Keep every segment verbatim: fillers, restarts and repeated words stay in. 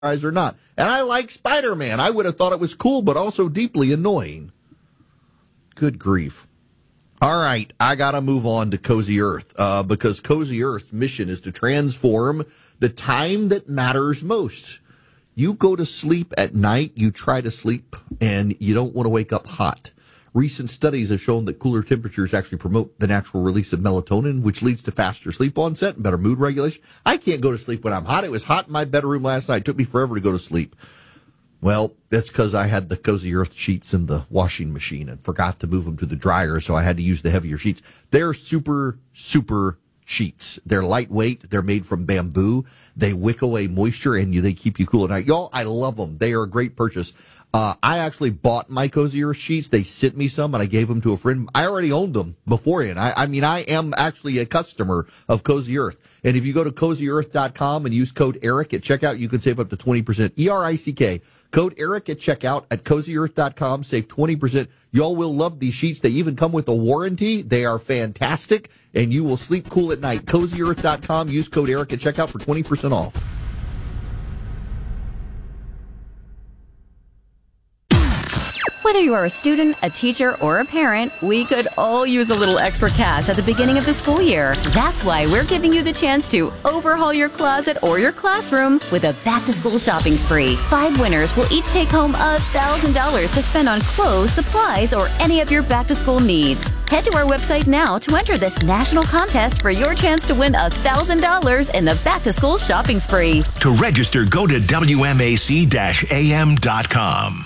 or not. And I like Spider-Man. I would have thought it was cool, but also deeply annoying. Good grief. All right, I got to move on to Cozy Earth uh, because Cozy Earth's mission is to transform the time that matters most. You go to sleep at night, you try to sleep, and you don't want to wake up hot. Recent studies have shown that cooler temperatures actually promote the natural release of melatonin, which leads to faster sleep onset and better mood regulation. I can't go to sleep when I'm hot. It was hot in my bedroom last night. It took me forever to go to sleep. Well, that's because I had the Cozy Earth sheets in the washing machine and forgot to move them to the dryer, so I had to use the heavier sheets. They're super, super sheets. They're lightweight. They're made from bamboo. They wick away moisture, and you, they keep you cool at night. Y'all, I love them. They are a great purchase. Uh, I actually bought my Cozy Earth sheets. They sent me some, and I gave them to a friend. I already owned them beforehand. I, I mean, I am actually a customer of Cozy Earth. And if you go to cozy earth dot com and use code ERIC at checkout, you can save up to twenty percent. E R I C K. Code ERIC at checkout at cozy earth dot com. Save twenty percent. Y'all will love these sheets. They even come with a warranty. They are fantastic, and you will sleep cool at night. cozy earth dot com. Use code ERIC at checkout for twenty percent off. Whether you are a student, a teacher, or a parent, we could all use a little extra cash at the beginning of the school year. That's why we're giving you the chance to overhaul your closet or your classroom with a back-to-school shopping spree. Five winners will each take home one thousand dollars to spend on clothes, supplies, or any of your back-to-school needs. Head to our website now to enter this national contest for your chance to win one thousand dollars in the back-to-school shopping spree. To register, go to W M A C A M dot com.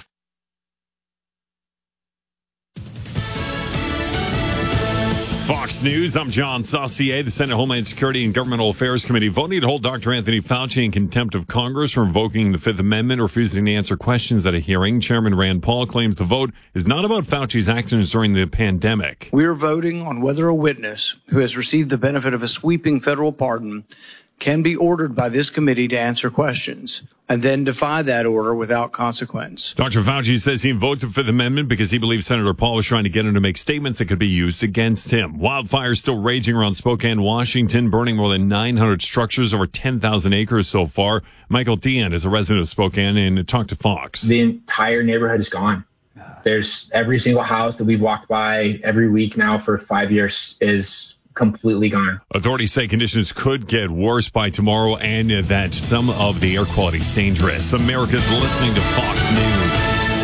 Fox News, I'm John Saucier. The Senate Homeland Security and Governmental Affairs Committee voting to hold Doctor Anthony Fauci in contempt of Congress for invoking the Fifth Amendment, refusing to answer questions at a hearing. Chairman Rand Paul claims the vote is not about Fauci's actions during the pandemic. We're voting on whether a witness who has received the benefit of a sweeping federal pardon can be ordered by this committee to answer questions and then defy that order without consequence. Doctor Fauci says he invoked the Fifth Amendment because he believes Senator Paul was trying to get him to make statements that could be used against him. Wildfires still raging around Spokane, Washington, burning more than nine hundred structures, over ten thousand acres so far. Michael Dean is a resident of Spokane and talked to Fox. The entire neighborhood is gone. There's every single house that we've walked by every week now for five years is completely gone. Authorities say conditions could get worse by tomorrow and that some of the air quality is dangerous. America's listening to Fox News.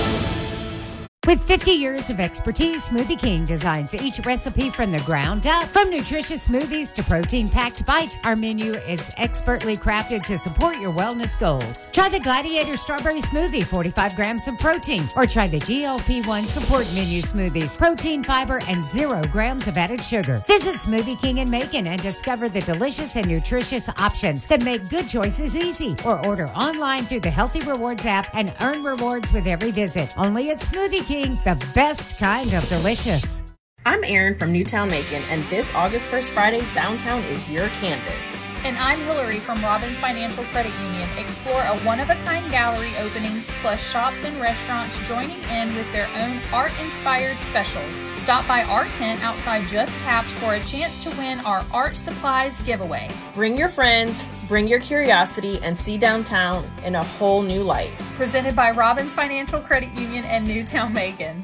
With fifty years of expertise, Smoothie King designs each recipe from the ground up. From nutritious smoothies to protein-packed bites, our menu is expertly crafted to support your wellness goals. Try the Gladiator Strawberry Smoothie, forty-five grams of protein, or try the G L P one Support Menu Smoothies, protein, fiber, and zero grams of added sugar. Visit Smoothie King in Macon and discover the delicious and nutritious options that make good choices easy. Or order online through the Healthy Rewards app and earn rewards with every visit. Only at Smoothie King, the best kind of delicious. I'm Erin from Newtown Macon, and this August first Friday, downtown is your canvas. And I'm Hillary from Robbins Financial Credit Union. Explore a one-of-a-kind gallery openings, plus shops and restaurants joining in with their own art-inspired specials. Stop by our tent outside Just Tapped for a chance to win our art supplies giveaway. Bring your friends, bring your curiosity, and see downtown in a whole new light. Presented by Robbins Financial Credit Union and Newtown Macon.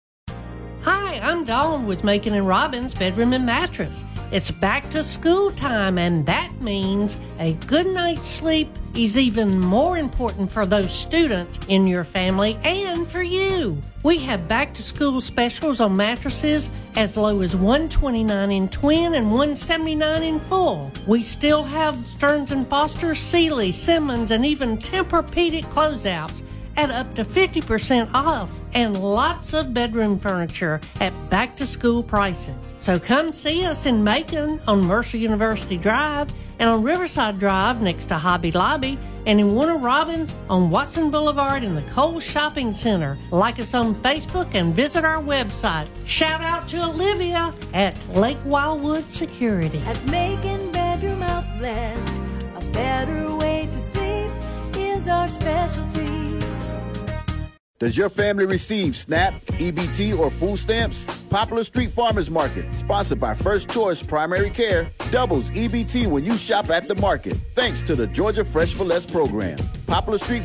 Hi, I'm Dawn with Macon and Robbins Bedroom and Mattress. It's back to school time, and that means a good night's sleep is even more important for those students in your family and for you. We have back to school specials on mattresses as low as one hundred twenty-nine dollars in twin and one hundred seventy-nine dollars in full. We still have Stearns and Foster, Sealy, Simmons, and even Tempur-Pedic closeouts at up to fifty percent off, and lots of bedroom furniture at back-to-school prices. So come see us in Macon on Mercer University Drive and on Riverside Drive next to Hobby Lobby, and in Warner Robins on Watson Boulevard in the Kohl's Shopping Center. Like us on Facebook and visit our website. Shout out to Olivia at Lake Wildwood Security. At Macon Bedroom Outlet, a better way to sleep is our specialty. Does your family receive SNAP, E B T, or food stamps? Poplar Street Farmers Market, sponsored by First Choice Primary Care, doubles E B T when you shop at the market, thanks to the Georgia Fresh for Less program. Poplar Street